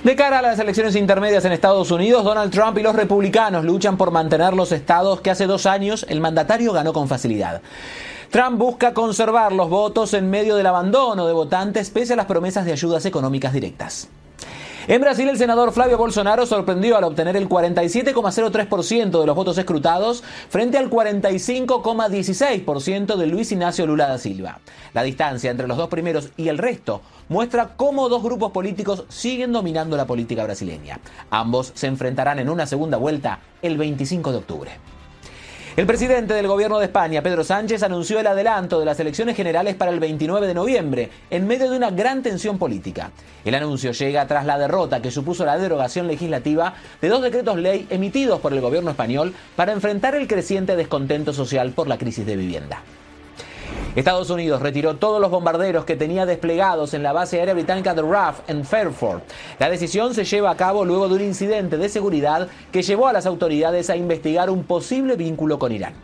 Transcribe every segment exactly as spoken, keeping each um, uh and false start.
De cara a las elecciones intermedias en Estados Unidos, Donald Trump y los republicanos luchan por mantener los estados que hace dos años el mandatario ganó con facilidad. Trump busca conservar los votos en medio del abandono de votantes pese a las promesas de ayudas económicas directas. En Brasil, el senador Flávio Bolsonaro sorprendió al obtener el cuarenta y siete coma cero tres por ciento de los votos escrutados frente al cuarenta y cinco coma dieciséis por ciento de Luis Ignacio Lula da Silva. La distancia entre los dos primeros y el resto muestra cómo dos grupos políticos siguen dominando la política brasileña. Ambos se enfrentarán en una segunda vuelta el veinticinco de octubre. El presidente del gobierno de España, Pedro Sánchez, anunció el adelanto de las elecciones generales para el veintinueve de noviembre, en medio de una gran tensión política. El anuncio llega tras la derrota que supuso la derogación legislativa de dos decretos ley emitidos por el gobierno español para enfrentar el creciente descontento social por la crisis de vivienda. Estados Unidos retiró todos los bombarderos que tenía desplegados en la base aérea británica de R A F en Fairford. La decisión se lleva a cabo luego de un incidente de seguridad que llevó a las autoridades a investigar un posible vínculo con Irán.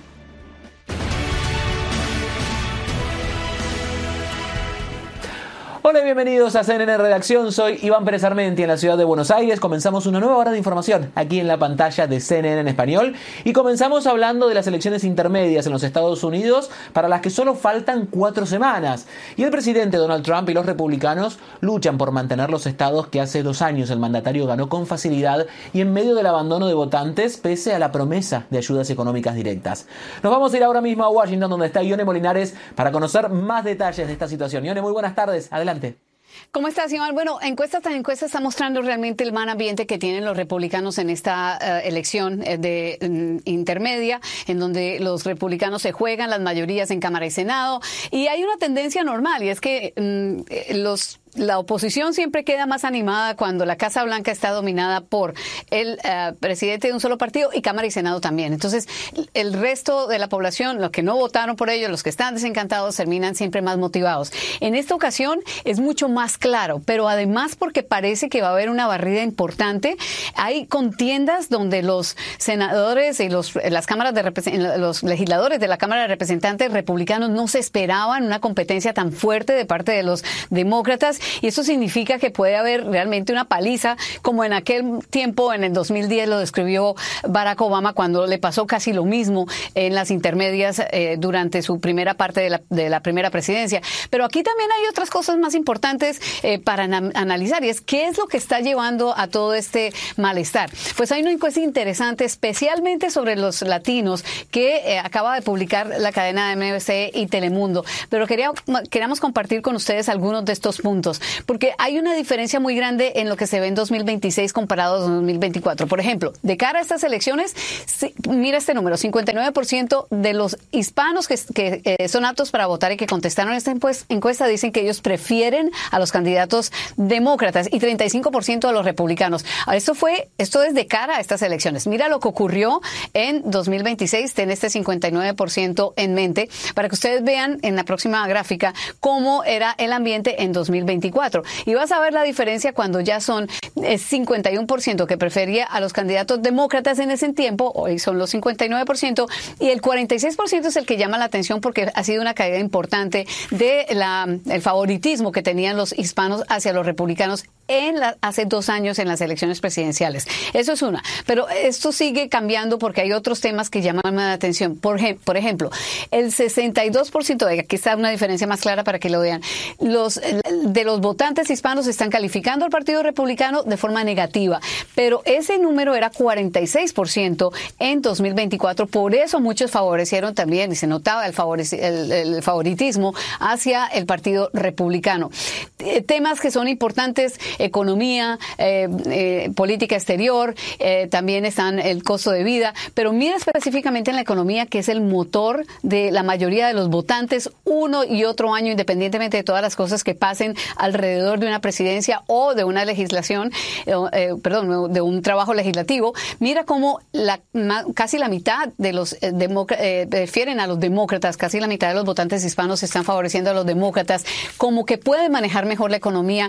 Hola y bienvenidos a C N N Redacción, soy Iván Pérez Armenti en la ciudad de Buenos Aires. Comenzamos una nueva hora de información aquí en la pantalla de C N N en español y comenzamos hablando de las elecciones intermedias en los Estados Unidos para las que solo faltan cuatro semanas. Y el presidente Donald Trump y los republicanos luchan por mantener los estados que hace dos años el mandatario ganó con facilidad y en medio del abandono de votantes pese a la promesa de ayudas económicas directas. Nos vamos a ir ahora mismo a Washington donde está Ione Molinares para conocer más detalles de esta situación. Ione, muy buenas tardes, adelante. ¿Cómo estás, Iván? Bueno, encuesta tras encuesta está mostrando realmente el mal ambiente que tienen los republicanos en esta uh, elección de um, intermedia, en donde los republicanos se juegan las mayorías en Cámara y Senado. Y hay una tendencia normal, y es que um, los... La oposición siempre queda más animada cuando la Casa Blanca está dominada por el uh, presidente de un solo partido y Cámara y Senado también. Entonces, el resto de la población, los que no votaron por ellos, los que están desencantados, terminan siempre más motivados. En esta ocasión es mucho más claro, pero además porque parece que va a haber una barrida importante. Hay contiendas donde los senadores y los, las cámaras de los legisladores de la Cámara de Representantes republicanos no se esperaban una competencia tan fuerte de parte de los demócratas. Y eso significa que puede haber realmente una paliza, como en aquel tiempo, en el dos mil diez, lo describió Barack Obama, cuando le pasó casi lo mismo en las intermedias eh, durante su primera parte de la, de la primera presidencia. Pero aquí también hay otras cosas más importantes eh, para ana- analizar, y es qué es lo que está llevando a todo este malestar. Pues hay una encuesta interesante, especialmente sobre los latinos, que eh, acaba de publicar la cadena de M B C y Telemundo. Pero quería, queríamos compartir con ustedes algunos de estos puntos. Porque hay una diferencia muy grande en lo que se ve en dos mil veintiséis comparado a dos mil veinticuatro. Por ejemplo, de cara a estas elecciones, mira este número, cincuenta y nueve por ciento de los hispanos que, que eh, son aptos para votar y que contestaron esta encuesta dicen que ellos prefieren a los candidatos demócratas y treinta y cinco por ciento a los republicanos. Esto fue, esto es de cara a estas elecciones. Mira lo que ocurrió en dos mil veintiséis, ten este cincuenta y nueve por ciento en mente para que ustedes vean en la próxima gráfica cómo era el ambiente en dos mil veinticuatro. Y vas a ver la diferencia cuando ya son eh, cincuenta y uno por ciento que prefería a los candidatos demócratas en ese tiempo, hoy son los cincuenta y nueve por ciento, y el cuarenta y seis por ciento es el que llama la atención porque ha sido una caída importante de la, el favoritismo que tenían los hispanos hacia los republicanos en la, hace dos años en las elecciones presidenciales. Eso es una. Pero esto sigue cambiando porque hay otros temas que llaman la atención. Por, por ejemplo, el sesenta y dos por ciento, aquí está una diferencia más clara para que lo vean, los de los votantes hispanos están calificando al Partido Republicano de forma negativa, pero ese número era cuarenta y seis por ciento en dos mil veinticuatro, por eso muchos favorecieron también, y se notaba el, favorec el, el favoritismo hacia el Partido Republicano. Eh, temas que son importantes, economía, eh, eh, política exterior, eh, también están el costo de vida, pero mira específicamente en la economía, que es el motor de la mayoría de los votantes, uno y otro año, independientemente de todas las cosas que pasen alrededor de una presidencia o de una legislación, eh, eh, perdón, de un trabajo legislativo. Mira cómo la, ma, casi la mitad de los eh, eh, prefieren a los demócratas, casi la mitad de los votantes hispanos están favoreciendo a los demócratas, como que pueden manejar mejor la economía.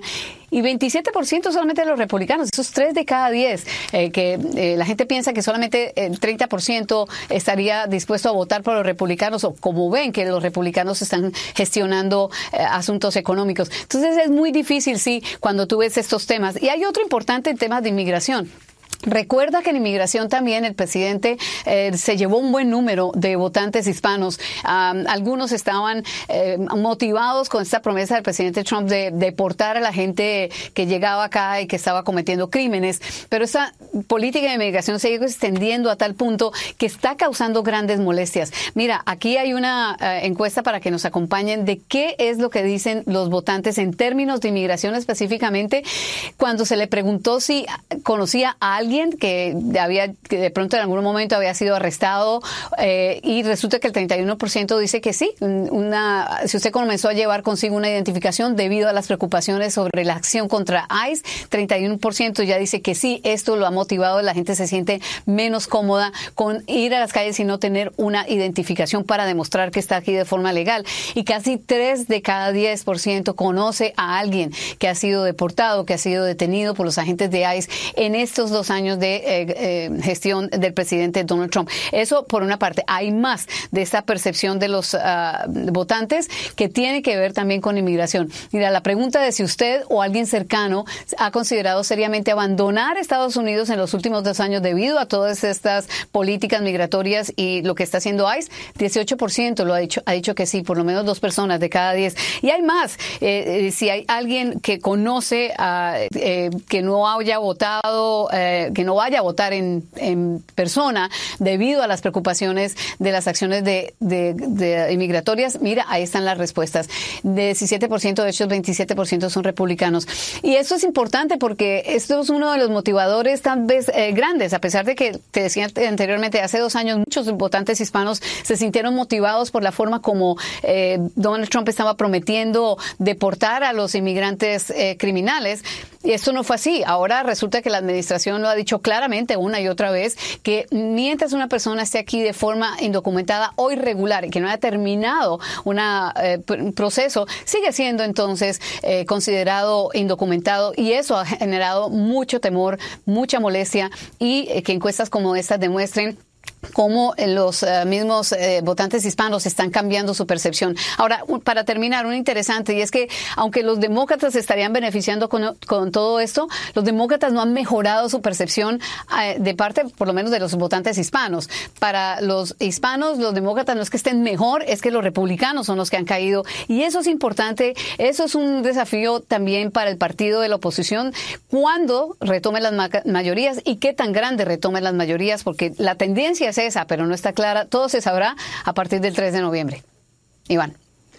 y veintisiete por ciento solamente de los republicanos. Esos tres de cada diez, eh, que eh, la gente piensa que solamente el treinta por ciento estaría dispuesto a votar por los republicanos, o como ven que los republicanos están gestionando eh, asuntos económicos. Entonces es muy difícil, sí, cuando tú ves estos temas. Y hay otro importante en temas de inmigración. Recuerda que en inmigración también el presidente eh, se llevó un buen número de votantes hispanos. Um, algunos estaban eh, motivados con esta promesa del presidente Trump de deportar a la gente que llegaba acá y que estaba cometiendo crímenes. Pero esa política de inmigración se ha ido extendiendo a tal punto que está causando grandes molestias. Mira, aquí hay una uh, encuesta para que nos acompañen de qué es lo que dicen los votantes en términos de inmigración específicamente, cuando se le preguntó si conocía a alguien alguien que había que de pronto en algún momento había sido arrestado eh, y resulta que el treinta y uno por ciento dice que sí. Una, si usted comenzó a llevar consigo una identificación debido a las preocupaciones sobre la acción contra ICE, treinta y uno por ciento ya dice que sí, esto lo ha motivado, la gente se siente menos cómoda con ir a las calles y no tener una identificación para demostrar que está aquí de forma legal. Y casi tres de cada diez por ciento conoce a alguien que ha sido deportado, que ha sido detenido por los agentes de ICE en estos dos años de eh, eh, gestión del presidente Donald Trump. Eso por una parte. Hay más de esta percepción de los uh, votantes que tiene que ver también con inmigración. Mira, la pregunta de si usted o alguien cercano ha considerado seriamente abandonar Estados Unidos en los últimos dos años debido a todas estas políticas migratorias y lo que está haciendo ICE, dieciocho por ciento lo ha dicho, ha dicho que sí, por lo menos dos personas de cada diez. Y hay más. Eh, eh, si hay alguien que conoce uh, eh, que no haya votado, eh, que no vaya a votar en, en persona debido a las preocupaciones de las acciones de, de, de inmigratorias, mira, ahí están las respuestas. De diecisiete por ciento, de hecho, veintisiete por ciento son republicanos. Y esto es importante porque esto es uno de los motivadores tal vez eh, grandes, a pesar de que, te decía anteriormente, hace dos años muchos votantes hispanos se sintieron motivados por la forma como eh, Donald Trump estaba prometiendo deportar a los inmigrantes eh, criminales. Y esto no fue así. Ahora resulta que la administración lo ha dicho claramente una y otra vez, que mientras una persona esté aquí de forma indocumentada o irregular y que no haya terminado una, eh, un proceso, sigue siendo entonces eh, considerado indocumentado, y eso ha generado mucho temor, mucha molestia, y eh, que encuestas como estas demuestren cómo los uh, mismos eh, votantes hispanos están cambiando su percepción. Ahora, un, para terminar, un interesante, y es que aunque los demócratas estarían beneficiando con, con todo esto, los demócratas no han mejorado su percepción eh, de parte, por lo menos, de los votantes hispanos. Para los hispanos, los demócratas no es que estén mejor, es que los republicanos son los que han caído, y eso es importante. Eso es un desafío también para el partido de la oposición, cuándo retome las ma- mayorías y qué tan grande retome las mayorías, porque la tendencia es esa, pero no está clara. Todo se sabrá a partir del tres de noviembre. Iván.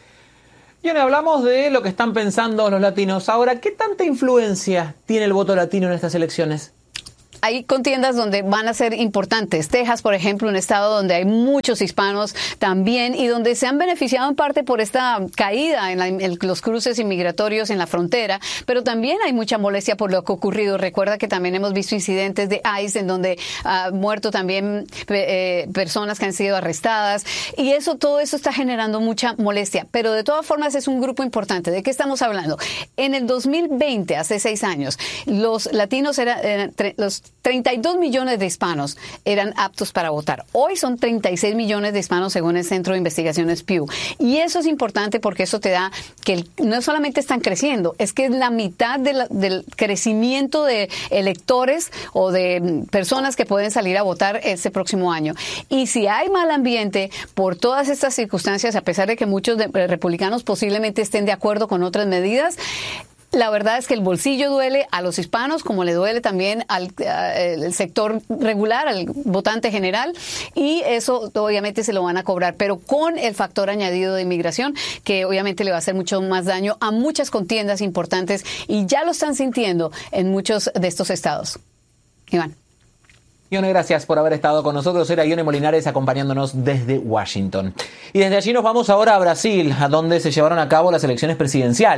Y ahora hablamos de lo que están pensando los latinos. Ahora, ¿qué tanta influencia tiene el voto latino en estas elecciones? Hay contiendas donde van a ser importantes. Texas, por ejemplo, un estado donde hay muchos hispanos también y donde se han beneficiado en parte por esta caída en, la, en los cruces inmigratorios en la frontera, pero también hay mucha molestia por lo que ha ocurrido. Recuerda que también hemos visto incidentes de ICE en donde han uh, muerto también eh, personas que han sido arrestadas, y eso, todo eso está generando mucha molestia. Pero de todas formas es un grupo importante. ¿De qué estamos hablando? En el dos mil veinte, hace seis años, los latinos eran, eran los treinta y dos millones de hispanos eran aptos para votar. Hoy son treinta y seis millones de hispanos según el Centro de Investigaciones Pew. Y eso es importante porque eso te da que el, no solamente están creciendo, es que es la mitad de la, del crecimiento de electores o de personas que pueden salir a votar este próximo año. Y si hay mal ambiente por todas estas circunstancias, a pesar de que muchos de, republicanos posiblemente estén de acuerdo con otras medidas, la verdad es que el bolsillo duele a los hispanos, como le duele también al, al sector regular, al votante general, y eso obviamente se lo van a cobrar, pero con el factor añadido de inmigración, que obviamente le va a hacer mucho más daño a muchas contiendas importantes, y ya lo están sintiendo en muchos de estos estados. Iván. Ione, gracias por haber estado con nosotros. Era Ione Molinares acompañándonos desde Washington. Y desde allí nos vamos ahora a Brasil, a donde se llevaron a cabo las elecciones presidenciales.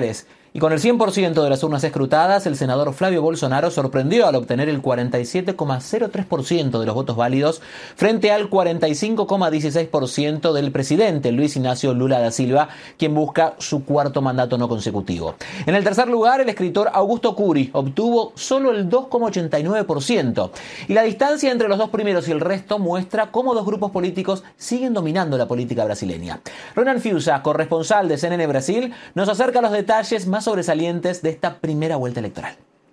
Y con el cien por ciento de las urnas escrutadas, el senador Flavio Bolsonaro sorprendió al obtener el cuarenta y siete coma cero tres por ciento de los votos válidos frente al cuarenta y cinco coma dieciséis por ciento del presidente Luis Ignacio Lula da Silva, quien busca su cuarto mandato no consecutivo. En el tercer lugar, el escritor Augusto Curi obtuvo solo el dos coma ochenta y nueve por ciento. Y la distancia entre los dos primeros y el resto muestra cómo dos grupos políticos siguen dominando la política brasileña. Ronan Fiuza, corresponsal de C N N Brasil, nos acerca a los detalles más sobresalientes de esta primera vuelta electoral.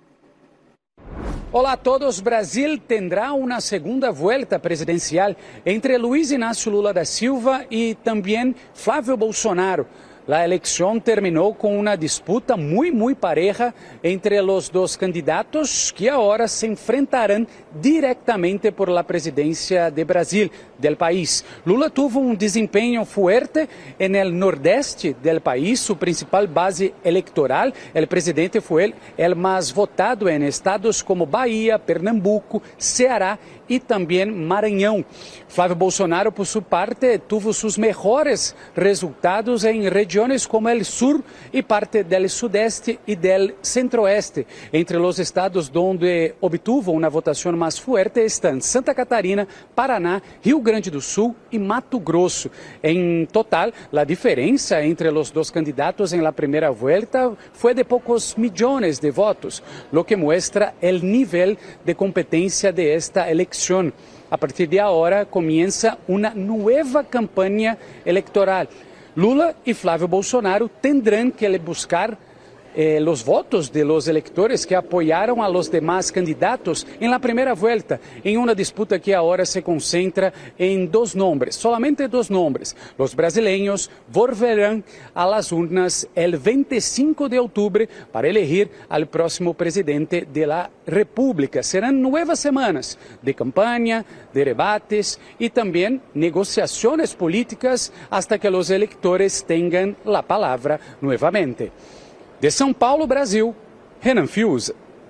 Olá a todos, Brasil tendrá una segunda vuelta presidencial entre Luiz Inácio Lula da Silva y también Flávio Bolsonaro. La elección terminó con una disputa muy, muy pareja entre los dos candidatos que ahora se enfrentarán directamente por la presidencia de Brasil, del país. Lula tuvo un desempeño fuerte en el nordeste del país, su principal base electoral. El presidente fue el, el más votado en estados como Bahía, Pernambuco, Ceará y también Maranhão. Flávio Bolsonaro, por su parte, tuvo sus mejores resultados en regiones como el sur y parte del sudeste y del centro-oeste. Entre los estados donde obtuvo una votación más fuerte están Santa Catarina, Paraná, Rio Grande do Sul y Mato Grosso. En total, la diferencia entre los dos candidatos en la primera vuelta fue de pocos millones de votos, lo que muestra el nivel de competencia de esta elección. A partir de ahora comienza una nueva campaña electoral. Lula y Flávio Bolsonaro tendrán que buscar eh, los votos de los electores que apoyaron a los demás candidatos en la primera vuelta, en una disputa que ahora se concentra en dos nombres, solamente dos nombres. Los brasileños volverán a las urnas el veinticinco de octubre para elegir al próximo presidente de la República. Serán nuevas semanas de campaña, de debates y también negociaciones políticas hasta que los electores tengan la palabra nuevamente. De São Paulo, Brasil, Renan Fiuza.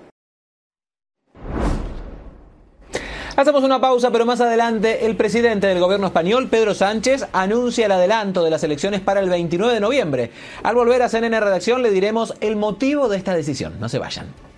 Hacemos una pausa, pero más adelante el presidente del gobierno español, Pedro Sánchez, anuncia el adelanto de las elecciones para el veintinueve de noviembre. Al volver a C N N Redacción le diremos el motivo de esta decisión. No se vayan.